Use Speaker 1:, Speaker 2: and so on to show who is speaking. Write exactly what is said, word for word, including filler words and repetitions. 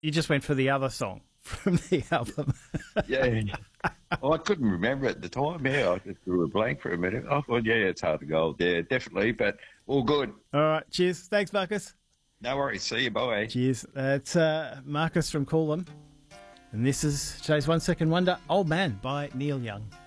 Speaker 1: You just went for the other song from the album.
Speaker 2: Yeah. Well, I couldn't remember at the time. Yeah, I just drew a blank for a minute. I thought, yeah, it's Heart of Gold. Yeah, definitely, but all good.
Speaker 1: All right, cheers. Thanks, Marcus.
Speaker 2: No worries. See you. Bye.
Speaker 1: Cheers. That's uh, Marcus from Coolum. And this is today's One Second Wonder, Old Man by Neil Young.